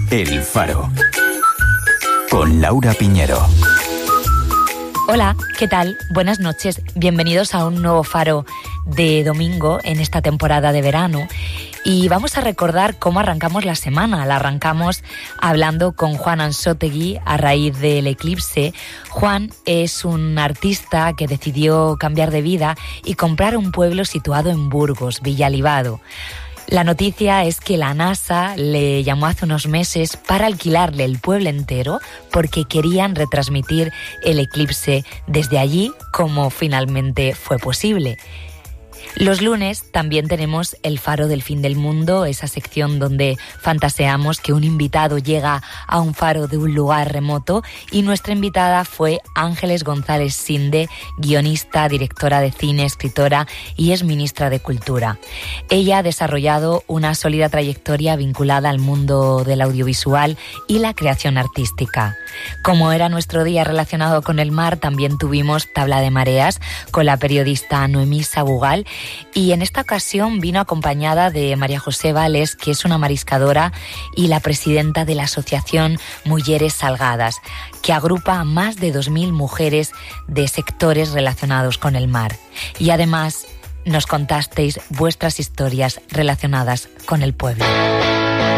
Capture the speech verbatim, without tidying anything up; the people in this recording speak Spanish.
El Faro, con Laura Piñero. Hola, ¿qué tal? Buenas noches. Bienvenidos a un nuevo Faro de domingo en esta temporada de verano. Y vamos a recordar cómo arrancamos la semana. La arrancamos hablando con Juan Ansótegui a raíz del eclipse. Juan es un artista que decidió cambiar de vida y comprar un pueblo situado en Burgos, Villalibado. La noticia es que la NASA le llamó hace unos meses para alquilarle el pueblo entero porque querían retransmitir el eclipse desde allí, como finalmente fue posible. Los lunes también tenemos el Faro del Fin del Mundo, esa sección donde fantaseamos que un invitado llega a un faro de un lugar remoto, y nuestra invitada fue Ángeles González Sinde, guionista, directora de cine, escritora y es ministra de Cultura. Ella ha desarrollado una sólida trayectoria vinculada al mundo del audiovisual y la creación artística. Como era nuestro día relacionado con el mar, también tuvimos Tabla de Mareas con la periodista Noemí Sabugal, y en esta ocasión vino acompañada de María José Vales, que es una mariscadora y la presidenta de la asociación Mujeres Salgadas, que agrupa a más de dos mil mujeres de sectores relacionados con el mar. Y además nos contasteis vuestras historias relacionadas con el pueblo.